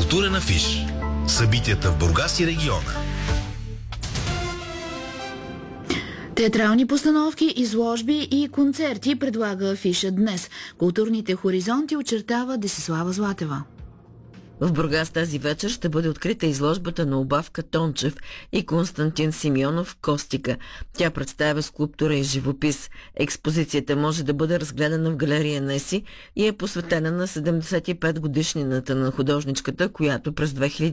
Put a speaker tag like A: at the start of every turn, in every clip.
A: Културен афиш. Събитията в Бургас и региона.
B: Театрални постановки, изложби и концерти предлага афиша днес. Културните хоризонти очертава Десислава Златева.
C: В Бургас тази вечер ще бъде открита изложбата на Обавка Тончев и Константин Симеонов Костика. Тя представя скулптура и живопис. Експозицията може да бъде разгледана в галерия Неси и е посветена на 75 годишнината на художничката, която през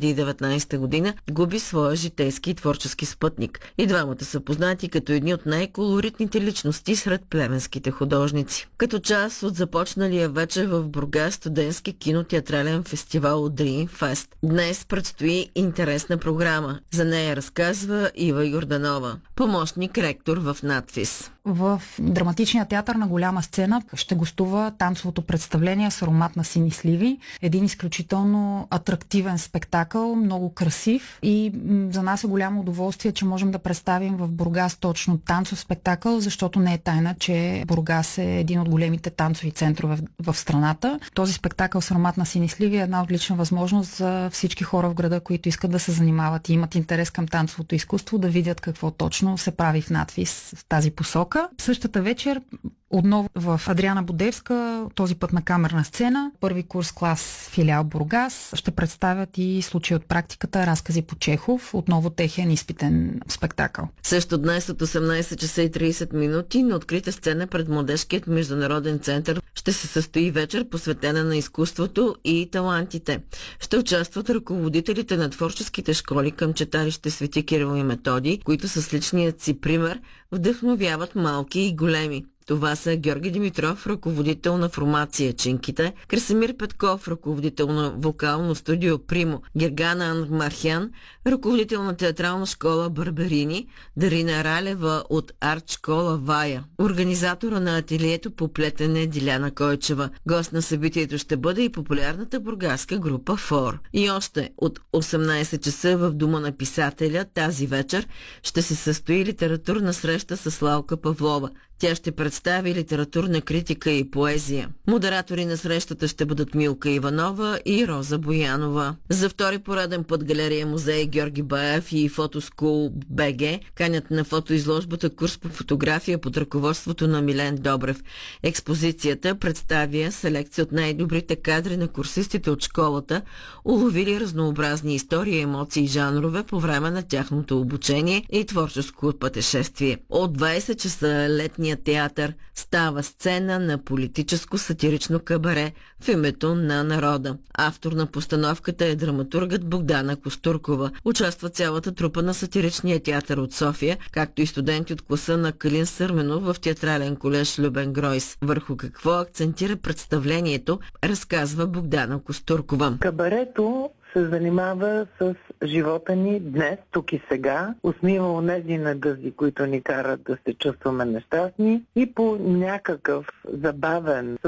C: 2019 година губи своя житейски и творчески спътник. И двамата са познати като едни от най-колоритните личности сред плевенските художници. Като част от започналия вече в Бургас студентски кинотеатрален фестивал Dream Fest. Днес предстои интересна програма. За нея разказва Ива Йорданова, помощник ректор в надфис.
D: В драматичния театър на голяма сцена ще гостува танцовото представление с аромат на сини сливи. Един изключително атрактивен спектакъл, много красив и за нас е голямо удоволствие, че можем да представим в Бургас точно танцов спектакъл, защото не е тайна, че Бургас е един от големите танцови центрове в страната. Този спектакъл с аромат на сини сливи е една отлична възможност за всички хора в града, които искат да се занимават и имат интерес към танцовото изкуство, да видят какво точно се прави в надфис в тази посока. Същата вечер отново в Адриана Будевска, този път на камерна сцена, първи курс клас филиал Бургас, ще представят и случаи от практиката, разкази по Чехов, отново техен изпитен спектакъл.
C: Също днес от 18 часа и 30 минути на открита сцена пред Младежкият международен център ще се състои вечер, посветена на изкуството и талантите. Ще участват ръководителите на творческите школи към читалище Свети Кирил и Методий, които с личният си пример вдъхновяват малки и големи. Това са Георги Димитров, ръководител на формация Чинките, Красимир Петков, ръководител на вокално студио Примо, Гергана Анмархян, ръководител на театрална школа Барберини, Дарина Ралева от арт школа Вая, организатора на ателието по плетене Диляна Койчева. Гост на събитието ще бъде и популярната бургаска група Фор. И още от 18 часа в Дома на писателя тази вечер ще се състои литературна среща с Лалка Павлова. Тя ще представи литературна критика и поезия. Модератори на срещата ще бъдат Милка Иванова и Роза Боянова. За втори пореден път галерия музей Георги Баев и Фотоскул БГ канят на фотоизложбата курс по фотография под ръководството на Милен Добрев. Експозицията представя селекция от най-добрите кадри на курсистите от школата, уловили разнообразни истории, емоции и жанрове по време на тяхното обучение и творческо пътешествие. От 20 часа летния театър става сцена на политическо сатирично кабаре в името на народа. Автор на постановката е драматургът Богдана Костуркова. Участва цялата трупа на сатиричния театър от София, както и студенти от класа на Калин Сърменов в театрален колеж Любен Гройс. Върху какво акцентира представлението, разказва Богдана Костуркова.
E: Кабарето се занимава с живота ни днес, тук и сега, усмива онези недъзи, които ни карат да се чувстваме нещастни и по някакъв забавен,